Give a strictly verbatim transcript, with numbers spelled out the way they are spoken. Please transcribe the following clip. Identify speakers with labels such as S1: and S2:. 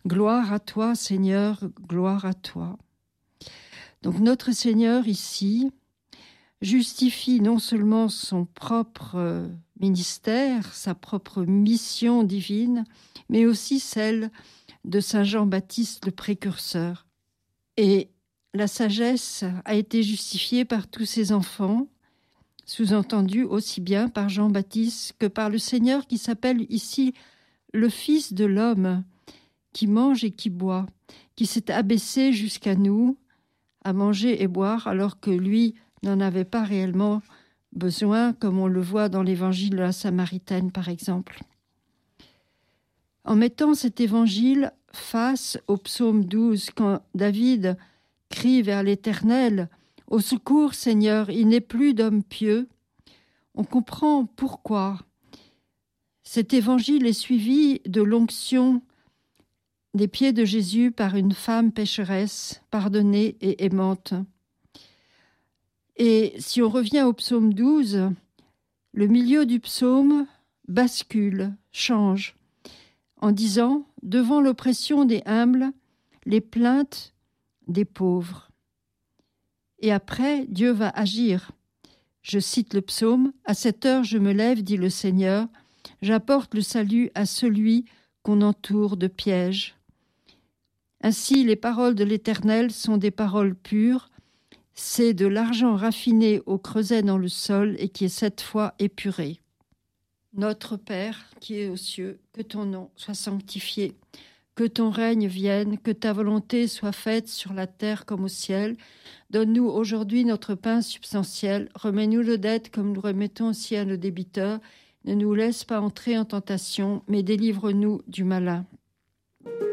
S1: Gloire à toi, Seigneur, gloire à toi. Donc notre Seigneur ici justifie non seulement son propre ministère, sa propre mission divine, mais aussi celle de Saint Jean-Baptiste le précurseur. Et la sagesse a été justifiée par tous ses enfants, sous-entendu aussi bien par Jean-Baptiste que par le Seigneur qui s'appelle ici le Fils de l'homme, qui mange et qui boit, qui s'est abaissé jusqu'à nous, à manger et boire, alors que lui n'en avait pas réellement besoin, comme on le voit dans l'évangile de la Samaritaine, par exemple. En mettant cet évangile face au psaume douze, quand David crie vers l'Éternel « Au secours, Seigneur, il n'est plus d'homme pieux », on comprend pourquoi cet évangile est suivi de l'onction des pieds de Jésus par une femme pécheresse, pardonnée et aimante. Et si on revient au psaume douze, le milieu du psaume bascule, change, en disant « Devant l'oppression des humbles, les plaintes des pauvres ». Et après, Dieu va agir. Je cite le psaume « À cette heure je me lève, dit le Seigneur, j'apporte le salut à celui qu'on entoure de pièges. » Ainsi, les paroles de l'Éternel sont des paroles pures, c'est de l'argent raffiné au creuset dans le sol et qui est sept fois épuré. Notre Père, qui es aux cieux, que ton nom soit sanctifié, que ton règne vienne, que ta volonté soit faite sur la terre comme au ciel. Donne-nous aujourd'hui notre pain substantiel, remets-nous nos dettes comme nous remettons aussi à nos débiteurs. Ne nous laisse pas entrer en tentation, mais délivre-nous du malin.